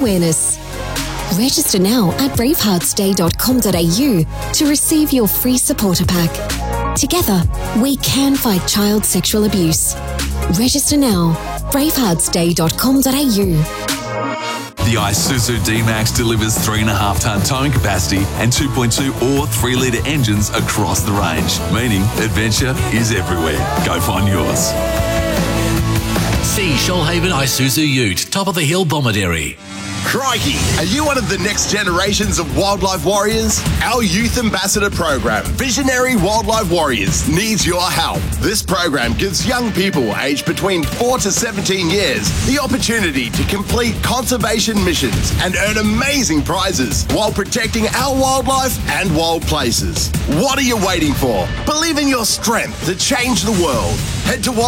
awareness. Register now at braveheartsday.com.au to receive your free supporter pack. Together, we can fight child sexual abuse. Register now, braveheartsday.com.au. The Isuzu D-Max delivers 3.5-tonne towing capacity and 2.2 or 3-litre engines across the range, meaning adventure is everywhere. Go find yours. See Shoalhaven Isuzu Ute, top of the hill, Bomaderry. Crikey! Are you one of the next generations of wildlife warriors? Our Youth Ambassador program, Visionary Wildlife Warriors, needs your help. This program gives young people aged between 4 to 17 years the opportunity to complete conservation missions and earn amazing prizes while protecting our wildlife and wild places. What are you waiting for? Believe in your strength to change the world. Head to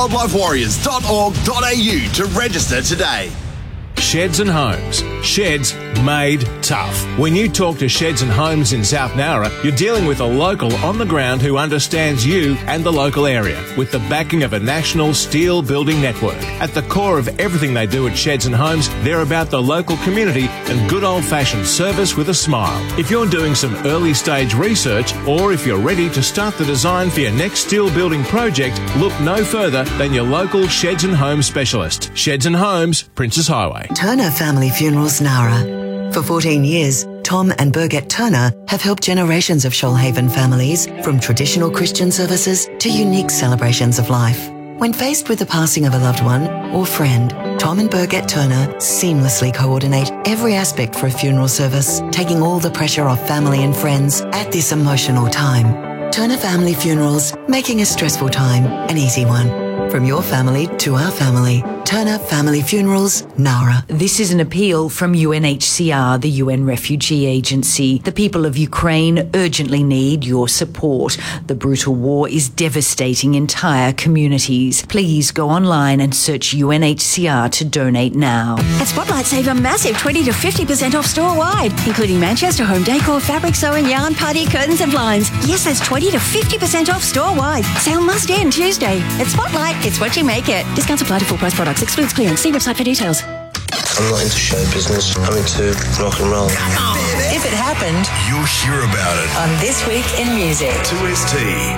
wildlifewarriors.org.au to register today. Sheds and Homes. Sheds made tough. When you talk to Sheds and Homes in South Nowra, you're dealing with a local on the ground who understands you and the local area, with the backing of a national steel building network. At the core of everything they do at Sheds and Homes, they're about the local community and good old-fashioned service with a smile. If you're doing some early stage research, or if you're ready to start the design for your next steel building project, look no further than your local Sheds and Homes specialist. Sheds and Homes, Princes Highway. Turner Family Funerals, Nowra. For 14 years, Tom and Birgit Turner have helped generations of Shoalhaven families, from traditional Christian services to unique celebrations of life. When faced with the passing of a loved one or friend, Tom and Birgit Turner seamlessly coordinate every aspect for a funeral service, taking all the pressure off family and friends at this emotional time. Turner Family Funerals, making a stressful time an easy one. From your family to our family. Turner Family Funerals, Nowra. This is an appeal from UNHCR, the UN Refugee Agency. The people of Ukraine urgently need your support. The brutal war is devastating entire communities. Please go online and search UNHCR to donate now. At Spotlight, save a massive 20 to 50% off store-wide, including Manchester home decor, fabric sewing, yarn, party, curtains and blinds. Yes, that's 20 to 50% off store-wide. Sale must end Tuesday. At Spotlight, it's what you make it. Discounts apply to full price products. Excludes clearance. See website for details. I'm not into show business. I'm into rock and roll. If it happened, you'll hear about it on This Week in Music. 2ST.